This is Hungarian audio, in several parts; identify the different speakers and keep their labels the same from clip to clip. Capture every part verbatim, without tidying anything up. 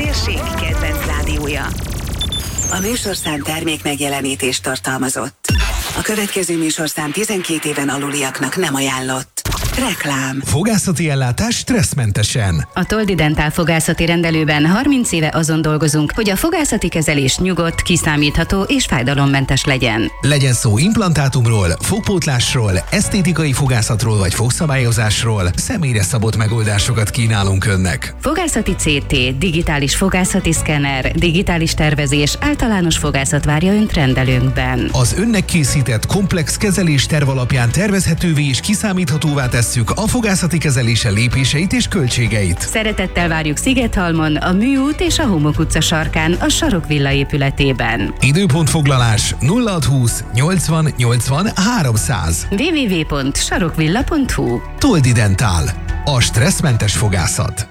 Speaker 1: térség kedvenc rádiója.
Speaker 2: A műsorszám termék megjelenítést tartalmazott. A következő műsorszám tizenkét éven aluliaknak nem ajánlott. Reklám.
Speaker 3: Fogászati ellátás stresszmentesen.
Speaker 4: A Toldi Dentál fogászati rendelőben harminc éve azon dolgozunk, hogy a fogászati kezelés nyugodt, kiszámítható és fájdalommentes legyen.
Speaker 3: Legyen szó implantátumról, fogpótlásról, esztétikai fogászatról vagy fogszabályozásról, személyre szabott megoldásokat kínálunk önnek.
Speaker 4: Fogászati cé té, digitális fogászati szkenner, digitális tervezés, általános fogászat várja önt rendelőnkben.
Speaker 3: Az önnek készített komplex kezelés terv alapján tervezhetővé és kiszámíthatóvá tesszük a fogászati kezelése lépéseit és költségeit.
Speaker 4: Szeretettel várjuk Szigethalmon, a Műút és a Homok utca sarkán, a Sarokvilla épületében.
Speaker 3: Időpontfoglalás nulla hatszázhúsz nyolcvan nyolcvan háromszáz.
Speaker 4: double-u double-u double-u pont sarokvilla pont hu.
Speaker 3: Toldi Dentál. A stresszmentes fogászat.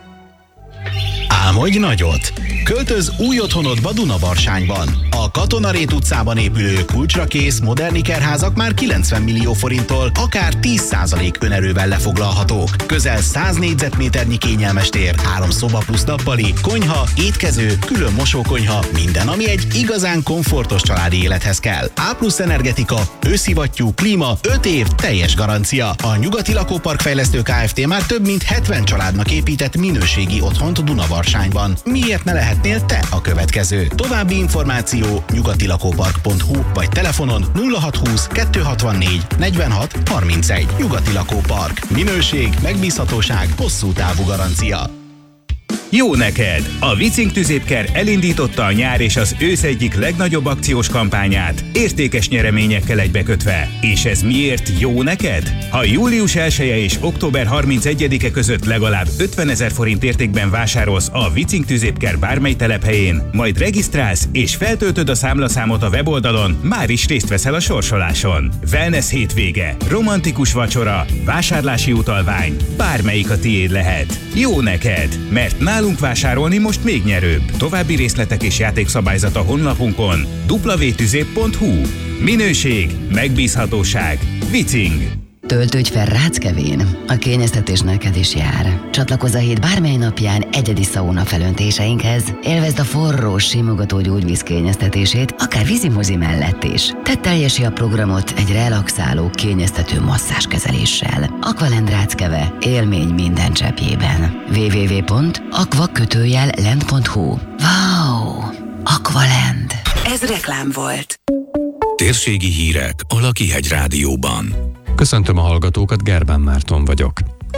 Speaker 5: Álmodj nagyot! Költöz új otthonodba Dunabarsányban. A Katonarét utcában épülő kulcsrakész modern ikerházak már kilencven millió forinttól, akár tíz százalék önerővel lefoglalhatók. Közel száz négyzetméternyi kényelmes tér, három szoba plusz nappali, konyha, étkező, külön mosókonyha, minden, ami egy igazán komfortos családi élethez kell. A plusz energetika, őszivattyú, klíma, öt év teljes garancia. A Nyugati Lakópark Fejlesztő Kft. Már több mint hetven családnak épített minőségi otthont Dunabarsányban. Miért ne lehetnél te a következő? További információ nyugatilakópark pont hu vagy telefonon nulla hatszázhúsz kettőszázhatvannégy negyvenhat harmincegy. Nyugati Lakópark. Minőség, megbízhatóság, hosszú távú garancia.
Speaker 6: Jó neked! A Vicing Tüzépker elindította a nyár és az ősz egyik legnagyobb akciós kampányát, értékes nyereményekkel egybekötve. És ez miért jó neked? Ha július elseje és október harmincegyedike között legalább ötvenezer forint értékben vásárolsz a Vicing Tüzépker bármely telephelyén, majd regisztrálsz és feltöltöd a számlaszámot a weboldalon, már is részt veszel a sorsoláson. Wellness hétvége, romantikus vacsora, vásárlási utalvány, bármelyik a tiéd lehet. Jó neked, mert nálunk vásárolni most még nyerőbb. További részletek és játékszabályzat a honlapunkon double-u double-u double-u pont tüzép pont hu. Minőség, megbízhatóság, Vicing.
Speaker 7: Töltődj fel Ráckevén, a kényeztetés neked is jár. Csatlakozz a hét bármely napján egyedi szauna felöntéseinkhez, élvezd a forró, simogató gyógyvíz kényeztetését, akár vízimozi mellett is. Tedd teljesi a programot egy relaxáló, kényeztető masszázskezeléssel. Aqualand Ráckeve, élmény minden cseppjében. double-u double-u double-u pont aqua kötőjel land pont hu. Wow! Aqualand!
Speaker 2: Ez reklám volt.
Speaker 8: Térségi hírek a Lakihegy Rádióban.
Speaker 9: Köszöntöm a hallgatókat, Gerbán Márton vagyok.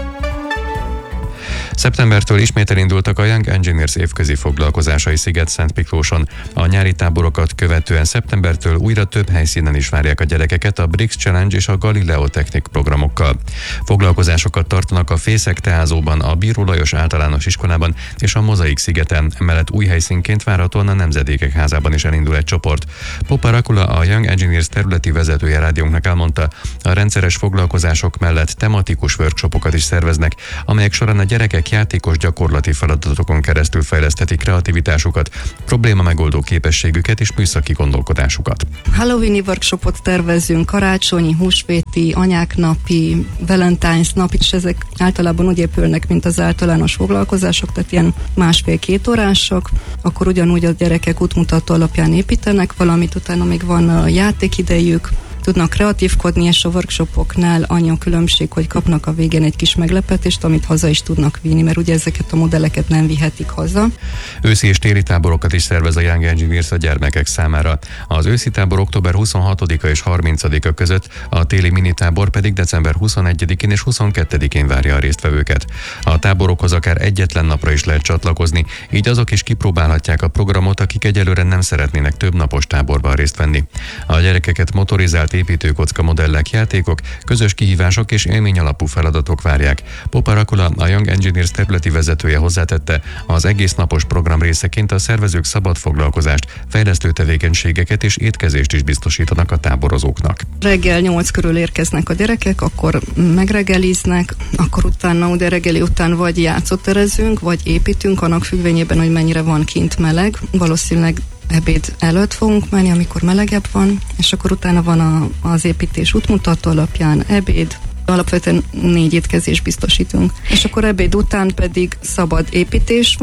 Speaker 9: Szeptembertől ismét elindultak a Young Engineers évközi foglalkozásai Sziget-Szent Miklóson. A nyári táborokat követően szeptembertől újra több helyszínen is várják a gyerekeket a Brix Challenge és a Galileo Technik programokkal. Foglalkozásokat tartanak a Fészek Teázóban, a Bíró Lajos Általános Iskolában és a Mozaik szigeten, emellett új helyszínként várhatóan a Nemzedékek Házában is elindul egy csoport. Popa Rakula, a Young Engineers területi vezetője rádiónknak elmondta, a rendszeres foglalkozások mellett tematikus workshopokat is szerveznek, amelyek során a gyerekek játékos gyakorlati feladatokon keresztül fejleszthetik kreativitásukat, probléma megoldó képességüket és műszaki gondolkodásukat.
Speaker 10: Halloweeni workshopot tervezünk, karácsonyi, húsvéti, anyák napi, Valentine's nap, és ezek általában úgy épülnek, mint az általános foglalkozások, tehát ilyen másfél-két órások, akkor ugyanúgy a gyerekek útmutató alapján építenek valamit, utána még van a játékidejük, tudnak kreatívkodni, és a workshopoknál annyi a különbség, hogy kapnak a végén egy kis meglepetést, amit haza is tudnak vinni, mert ugye ezeket a modelleket nem vihetik haza.
Speaker 9: Őszi és téli táborokat is szervez a Young Engineers a gyermekek számára. Az őszi tábor október huszonhatodika és harmincadika között, a téli minitábor pedig december huszonegyedikén és huszonkettedikén várja a résztvevőket. A táborokhoz akár egyetlen napra is lehet csatlakozni, így azok is kipróbálhatják a programot, akik egyelőre nem szeretnének több napos táborban részt venni. A gyerekeket motorizált építőkocka modellek, játékok, közös kihívások és élmény alapú feladatok várják. Popa Rakula, a Young Engineers területi vezetője hozzátette, az egész napos program részeként a szervezők szabad foglalkozást, fejlesztő tevékenységeket és étkezést is biztosítanak a táborozóknak.
Speaker 10: Reggel nyolc körül érkeznek a gyerekek, akkor megreggeliznek, akkor utána, ugye reggeli után vagy játszóterezünk, vagy építünk, annak függvényében, hogy mennyire van kint meleg. Valószínűleg ebéd előtt fogunk menni, amikor melegebb van, és akkor utána van a, az építés útmutató alapján ebéd, alapvetően négy étkezést biztosítunk. És akkor ebéd után pedig szabad építés van,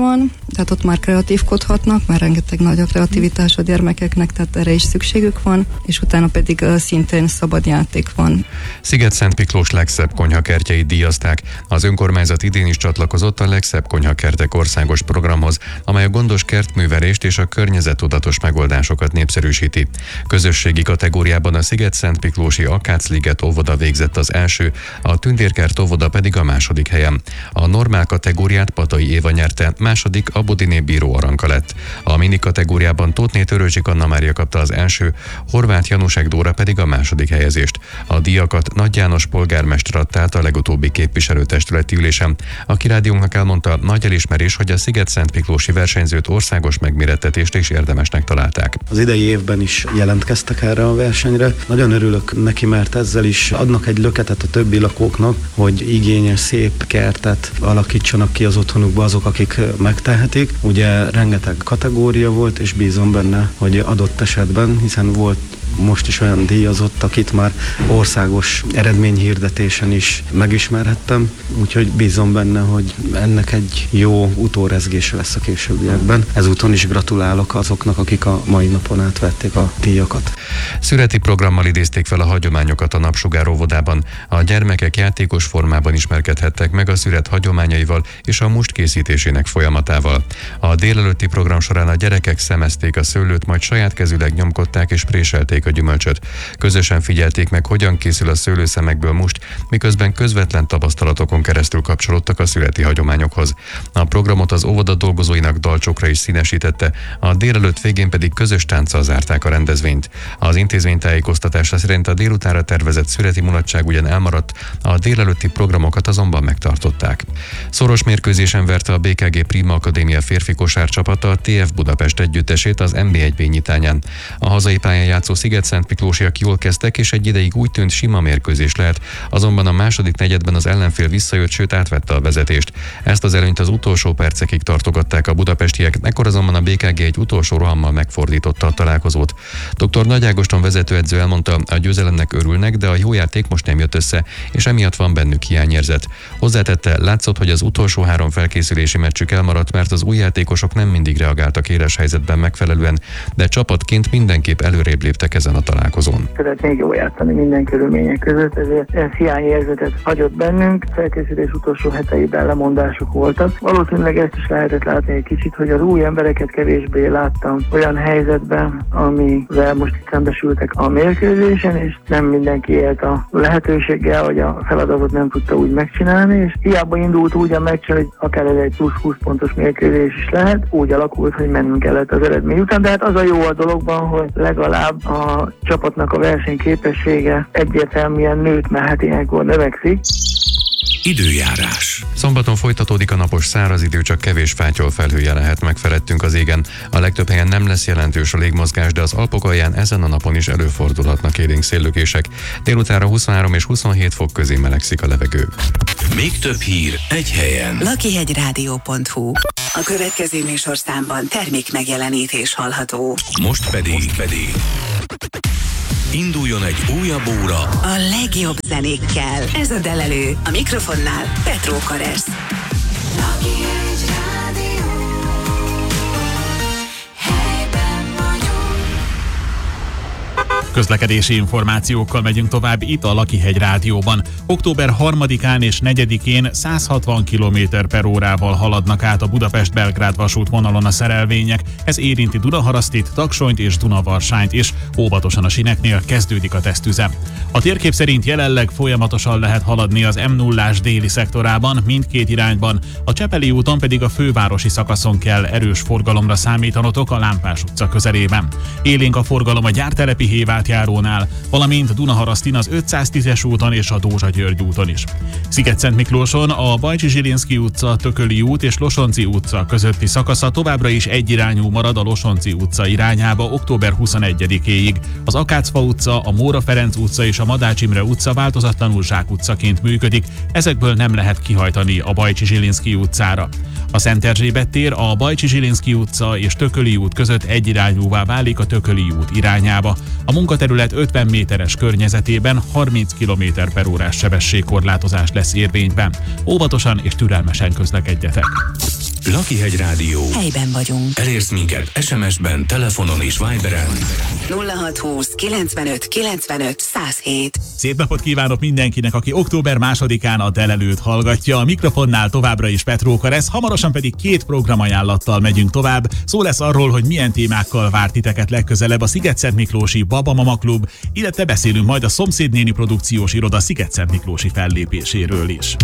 Speaker 10: tehát ott már kreatívkodhatnak, már rengeteg nagy a kreativitás a gyermekeknek, tehát erre is szükségük van, és utána pedig uh, szintén szabad játék van.
Speaker 9: Sziget-Szent Miklós legszebb konyhakertjeit díjazták. Az önkormányzat idén is csatlakozott a legszebb konyhakertek országos programhoz, amely a gondos kertművelést és a környezettudatos megoldásokat népszerűsíti. Közösségi kategóriában a Sziget-Szent Miklósi Akácliget óvoda végzett az első, a Tündérkert óvoda pedig a második helyen. A normál kategóriát Patai Éva nyerte, második a Bodiné Bíró Aranka lett. A mini kategóriában Tóthné Törőcsik Anna Mária kapta az első, Horváth Janusek Dóra pedig a második helyezést. A díjakat Nagy János polgármester adta át a legutóbbi képviselőtestületi ülésen. Aki rádiónknak elmondta, nagy elismerés, hogy a Sziget-Szent Miklósi versenyzőt országos megmérettetést is érdemesnek találták.
Speaker 11: Az idei évben is jelentkeztek erre a versenyre. Nagyon örülök neki, mert ezzel is adnak egy löketet a többi lakóknak, hogy igényes, szép kertet alakítsanak ki az otthonukba azok, akik megtehetik. Ugye rengeteg kategória volt, és bízom benne, hogy adott esetben, hiszen volt most is olyan díjazott, akit már országos eredményhirdetésen is megismerhettem, úgyhogy bízom benne, hogy ennek egy jó utórezgése lesz a későbbiekben. Ezúton is gratulálok azoknak, akik a mai napon átvették a díjakat.
Speaker 9: Szüreti programmal idézték fel a hagyományokat a Napsugár óvodában. A gyermekek játékos formában ismerkedhettek meg a Szüret hagyományaival és a must készítésének folyamatával. A délelőtti program során a gyerekek szemezték a szőlőt, majd saját kezüleg nyomkodták és préselték a gyümölcsöt. Közösen figyelték meg, hogyan készül a szőlőszemekből must, miközben közvetlen tapasztalatokon keresztül kapcsolódtak a születi hagyományokhoz. A programot az óvoda dolgozóinak dalcsokra is színesítette, a délelőtt végén pedig közös tánccal zárták a rendezvényt. Az intézmény tájékoztatása szerint a délutánra tervezett születi mulatság ugyan elmaradt, a délelőtti programokat azonban megtartották. Szoros mérkőzésen verte a bé ká gé Prima Akadémia férfi kosárcsapata a té ef Budapest együttesét az en bé egy bé nyitányán. A hazai pályán játszó Sziget-Szent Miklósiak jól kezdtek, és egy ideig úgy tűnt, sima mérkőzés lehet, azonban a második negyedben az ellenfél visszajött, sőt átvette a vezetést. Ezt az előnyt az utolsó percekig tartogatták a budapestiek, ekkor azonban a bé ká gé egy utolsó rohammal megfordította a találkozót. dr. Nagy Ágoston vezetőedző elmondta, a győzelemnek örülnek, de a jó játék most nem jött össze, és emiatt van bennük hiányérzet. Hozzátette, látszott, hogy az utolsó három felkészülési meccsük elmaradt, mert az új játékosok nem mindig reagáltak éles helyzetben megfelelően, de csapatként mindenképp előrébb léptek ezen a találkozón.
Speaker 12: Szeretnék jól játszani minden körülmények között, ezért ez hiányérzetet hagyott bennünk. Felkészülés utolsó heteiben lemondások voltak. Valószínűleg ezt is lehetett látni egy kicsit, hogy az új embereket kevésbé láttam olyan helyzetben, amivel most itt szembesültek a mérkőzésen, és nem mindenki élt a lehetőséggel, hogy a feladatot nem tudta úgy megcsinálni, és hiába indult úgy a meccs, hogy akár ez egy plusz húsz pontos mérkőzés is lehet, úgy alakult, hogy mennünk kellett az eredmény után, de hát az a jó a dologban, hogy legalább a csapatnak a versenyképessége egyértelműen nőtt, mert hát ilyenkor növekszik.
Speaker 8: Időjárás.
Speaker 9: Szombaton folytatódik a napos száraz idő, csak kevés fátyol felhője lehet meg felettünk az égen. A legtöbb helyen nem lesz jelentős a légmozgás, de az Alpok alján ezen a napon is előfordulhatnak élénk széllökések. Délutánra huszonhárom és huszonhét fok közé melegszik a levegő.
Speaker 8: Még több hír egy helyen.
Speaker 2: lakihegyrádió pont hu. A következő műsorszámban termék megjelenítés hallható.
Speaker 8: Most pedig, Most pedig induljon egy újabb óra
Speaker 2: a legjobb zenékkel. Ez a Delelő. A mikrofonnál Petró Karesz.
Speaker 13: Közlekedési információkkal megyünk tovább itt a Lakihegy Rádióban. október harmadikán és negyedikén száz hatvan kilométer per órával haladnak át a Budapest-Belgrád vasútvonalon a szerelvények. Ez érinti Dunaharasztit, Taksonyt és Dunavarsányt is. Óvatosan a sineknél kezdődik a tesztüzem. A térkép szerint jelenleg folyamatosan lehet haladni az em nullás déli szektorában, mindkét irányban. A Csepeli úton pedig a fővárosi szakaszon kell erős forgalomra számítanotok a Lámpás utca közelében. Élénk a forgalom a Gyártelepi Hévátjárónál, valamint Dunaharasztin az ötszáztízes úton és a Dózsa-György úton is. Sziget-Szent Miklóson a Bajcsi-Zsilinszky utca, Tököli út és Losonci utca közötti szakasza továbbra is egyirányú marad a Losonci utca irányába október huszonegyedikéig. Az Akácfa utca, a Móra Ferenc utca és a Madács Imre utca változatlanul Zsák utcaként működik, ezekből nem lehet kihajtani a Bajcsi-Zsilinszky utcára. A Szent Erzsébet tér, a Bajcsi-Zsilinszky utca és Tököli út között egyirányúvá válik a Tököli út irányába. A munkaterület ötven méteres környezetében harminc kilométer per órás sebességkorlátozás lesz érvényben. Óvatosan és türelmesen közlekedjetek.
Speaker 8: Lakihegy Rádió.
Speaker 2: Helyben vagyunk.
Speaker 8: Elérsz minket es em es-ben, telefonon és Viberen.
Speaker 2: nulla hat húsz kilencvenöt kilencvenöt száz hét.
Speaker 13: Szép napot kívánok mindenkinek, aki október másodikán a Delelőt hallgatja. A mikrofonnál továbbra is Petróka lesz, hamarosan pedig két programajánlattal megyünk tovább. Szó lesz arról, hogy milyen témákkal vár titeket legközelebb a Szigetszent Miklósi Baba Mama Klub, illetve beszélünk majd a Szomszédnéni produkciós iroda Szigetszent Miklósi fellépéséről is.